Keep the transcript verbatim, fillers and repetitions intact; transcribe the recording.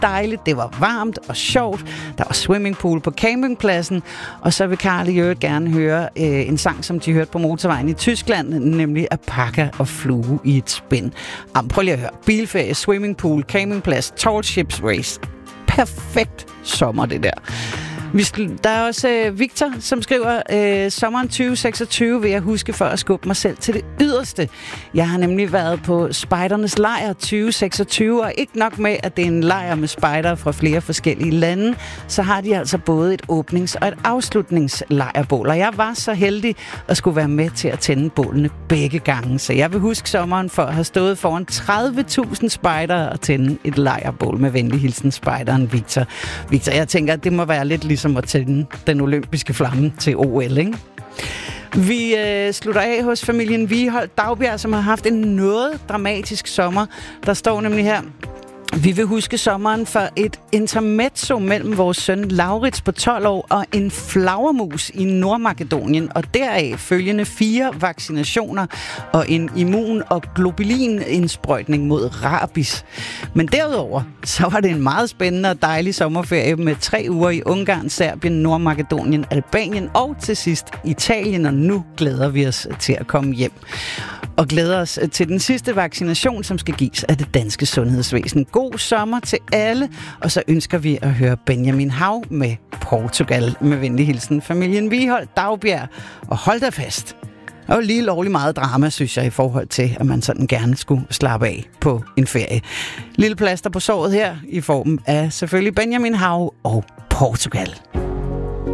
dejligt, det var varmt og sjovt. Der var swimmingpool på campingpladsen, og så vil Karl i øvrigt gerne høre øh, en sang, som de hørte på motorvejen i Tyskland, nemlig Alpaca og flue i et spind. Jamen, prøv lige at høre. Bilferie, swimmingpool, campingplads, tall ships race. Perfekt sommer, det der. Vi skal, der er også øh, Victor, som skriver, øh, sommeren tyve seksogtyve vil jeg huske for at skubbe mig selv til det yderste. Jeg har nemlig været på spejdernes lejr tyve seksogtyve, og ikke nok med, at det er en lejr med spejdere fra flere forskellige lande, så har de altså både et åbnings- og et afslutningslejrbål. Og jeg var så heldig at skulle være med til at tænde bålene begge gange. Så jeg vil huske sommeren for at have stået foran tredive tusind spejdere og tænde et lejrbål. Med venlig hilsen, spejderen Victor. Victor, jeg tænker, at det må være lidt ligesom som at tænde den olympiske flamme til O L, ikke? Vi øh, slutter af hos familien Viholt Dagbjerg, som har haft en noget dramatisk sommer. Der står nemlig her: vi vil huske sommeren for et intermezzo mellem vores søn Laurits på tolv år og en flagermus i Nordmakedonien, og deraf følgende fire vaccinationer og en immun- og globulin-indsprøjtning mod rabies. Men derudover, så var det en meget spændende og dejlig sommerferie med tre uger i Ungarn, Serbien, Nordmakedonien, Albanien og til sidst Italien, og nu glæder vi os til at komme hjem. Og glæder os til den sidste vaccination, som skal gives af det danske sundhedsvæsen. God sommer til alle, og så ønsker vi at høre Benjamin Hav med Portugal. Med venlig hilsen, familien Viholt Dagbjerg, og hold da fast. Og lige lovlig meget drama, synes jeg, i forhold til, at man sådan gerne skulle slappe af på en ferie. Lille plaster på såret her, i form af selvfølgelig Benjamin Hav og Portugal.